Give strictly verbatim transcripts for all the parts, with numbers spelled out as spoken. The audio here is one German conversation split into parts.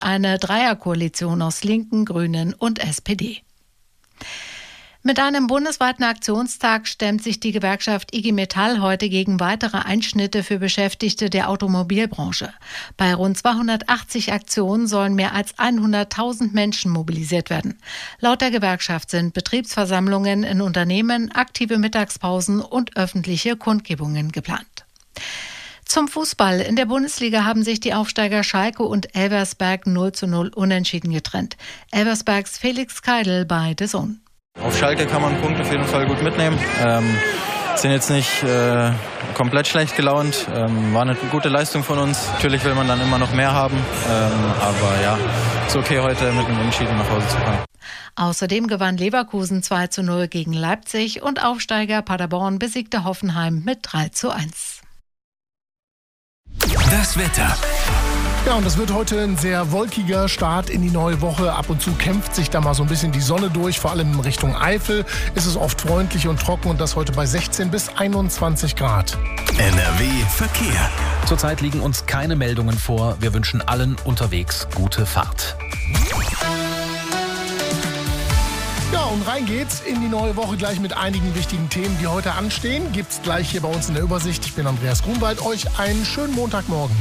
eine Dreierkoalition aus Linken, Grünen und S P D. Mit einem bundesweiten Aktionstag stemmt sich die Gewerkschaft I G Metall heute gegen weitere Einschnitte für Beschäftigte der Automobilbranche. Bei rund zweihundertachtzig Aktionen sollen mehr als hunderttausend Menschen mobilisiert werden. Laut der Gewerkschaft sind Betriebsversammlungen in Unternehmen, aktive Mittagspausen und öffentliche Kundgebungen geplant. Zum Fußball. In der Bundesliga haben sich die Aufsteiger Schalke und Elversberg null zu null unentschieden getrennt. Elversbergs Felix Keidel bei D A Z N. Auf Schalke kann man einen Punkt auf jeden Fall gut mitnehmen. Ähm, sind jetzt nicht äh, komplett schlecht gelaunt. Ähm, war eine gute Leistung von uns. Natürlich will man dann immer noch mehr haben. Ähm, aber ja, ist okay, heute mit einem Unentschieden nach Hause zu fahren. Außerdem gewann Leverkusen zwei zu null gegen Leipzig und Aufsteiger Paderborn besiegte Hoffenheim mit drei zu eins. Das Wetter. Ja, und das wird heute ein sehr wolkiger Start in die neue Woche. Ab und zu kämpft sich da mal so ein bisschen die Sonne durch. Vor allem in Richtung Eifel ist es oft freundlich und trocken und das heute bei sechzehn bis einundzwanzig Grad. N R W Verkehr. Zurzeit liegen uns keine Meldungen vor. Wir wünschen allen unterwegs gute Fahrt. Ja, und rein geht's in die neue Woche gleich mit einigen wichtigen Themen, die heute anstehen. Gibt's gleich hier bei uns in der Übersicht. Ich bin Andreas Grunwald. Euch einen schönen Montagmorgen.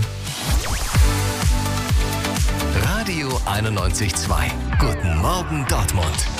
Radio einundneunzig Komma zwei. Guten Morgen Dortmund.